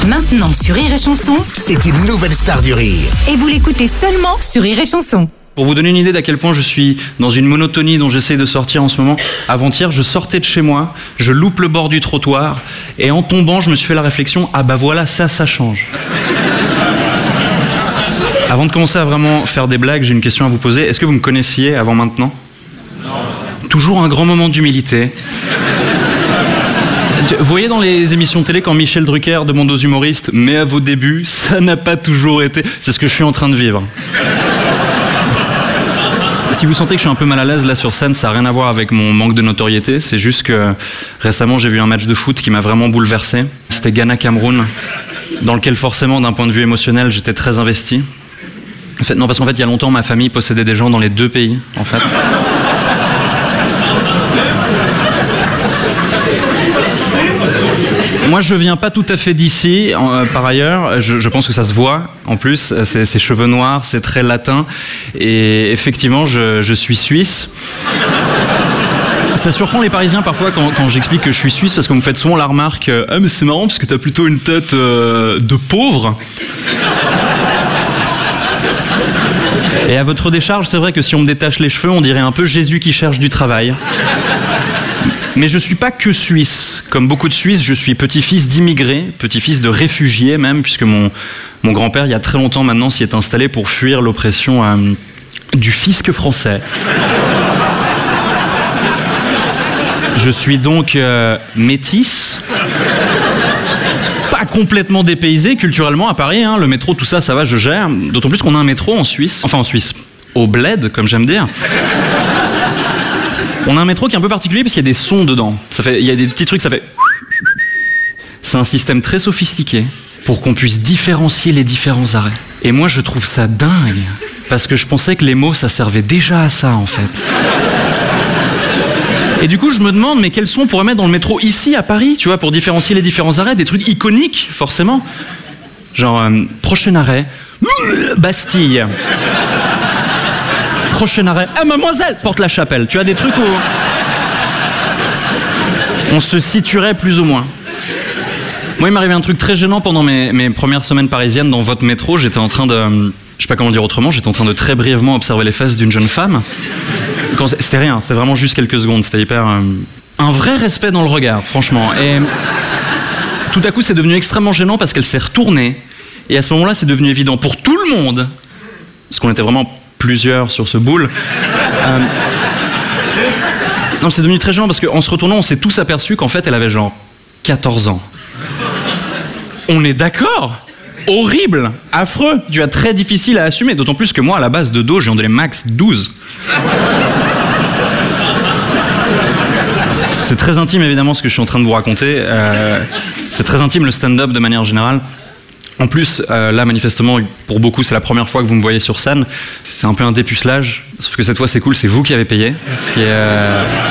Maintenant sur Rire et Chanson, C'est une nouvelle star du rire. et vous l'écoutez seulement sur Rire et Chanson. Pour vous donner une idée d'à quel point je suis dans une monotonie dont j'essaye de sortir en ce moment, avant-hier, je sortais de chez moi, je loupe le bord du trottoir, et en tombant, je me suis fait la réflexion, ah bah voilà, ça change. Avant de commencer à vraiment faire des blagues, j'ai une question à vous poser. Est-ce que vous me connaissiez avant maintenant ? Non. Toujours un grand moment d'humilité. Vous voyez dans les émissions télé quand Michel Drucker demande aux humoristes « Mais à vos débuts, ça n'a pas toujours été... » C'est ce que je suis en train de vivre. Si vous sentez que je suis un peu mal à l'aise là sur scène, ça n'a rien à voir avec mon manque de notoriété. C'est juste que récemment j'ai vu un match de foot qui m'a vraiment bouleversé. C'était Ghana-Cameroun, dans lequel forcément d'un point de vue émotionnel j'étais très investi. En fait, non, parce qu'en fait il y a longtemps ma famille possédait des gens dans les deux pays en fait. Moi, je viens pas tout à fait d'ici, par ailleurs. Je pense que ça se voit, en plus. Ces cheveux noirs, c'est très latin. Et effectivement, je suis suisse. Ça surprend les Parisiens parfois quand j'explique que je suis suisse, parce qu'on me fait souvent la remarque « Ah, mais c'est marrant, parce que t'as plutôt une tête de pauvre ». Et à votre décharge, c'est vrai que si on me détache les cheveux, on dirait un peu Jésus qui cherche du travail. Mais je suis pas que suisse. Comme beaucoup de Suisses, je suis petit-fils d'immigrés, petit-fils de réfugiés même, puisque mon grand-père, il y a très longtemps maintenant, s'y est installé pour fuir l'oppression du fisc français. Je suis donc métisse, pas complètement dépaysé culturellement à Paris, hein, le métro, tout ça, ça va, je gère. D'autant plus qu'on a un métro en Suisse, enfin en Suisse, au bled, comme j'aime dire. On a un métro qui est un peu particulier parce qu'il y a des sons dedans. Il y a des petits trucs, ça fait... C'est un système très sophistiqué pour qu'on puisse différencier les différents arrêts. Et moi, je trouve ça dingue, parce que je pensais que les mots, ça servait déjà à ça, en fait. Et du coup, je me demande, mais quels sons on pourrait mettre dans le métro ici, à Paris, tu vois, pour différencier les différents arrêts, des trucs iconiques, forcément. Genre, prochain arrêt, Bastille. Prochain arrêt, ah, mademoiselle, Porte-la-Chapelle. Tu as des trucs où on se situerait plus ou moins. Moi, il m'arrivait un truc très gênant pendant mes premières semaines parisiennes dans votre métro. J'étais en train de... Je sais pas comment dire autrement, j'étais en train de très brièvement observer les fesses d'une jeune femme. C'était rien, c'était vraiment juste quelques secondes. C'était hyper... Un vrai respect dans le regard, franchement. Et tout à coup, c'est devenu extrêmement gênant parce qu'elle s'est retournée. Et à ce moment-là, c'est devenu évident pour tout le monde, parce qu'on était vraiment plusieurs sur ce boule. Non, c'est devenu très gênant parce qu'en se retournant, on s'est tous aperçus qu'en fait, elle avait genre 14 ans. On est d'accord ? Horrible, affreux, tu as très difficile à assumer, d'autant plus que moi, à la base de dos, j'en donnais max 12. C'est très intime, évidemment, ce que je suis en train de vous raconter. C'est très intime, le stand-up, de manière générale. En plus, là, manifestement, pour beaucoup, c'est la première fois que vous me voyez sur scène. C'est un peu un dépucelage, sauf que cette fois, c'est cool, c'est vous qui avez payé. Ce qui est...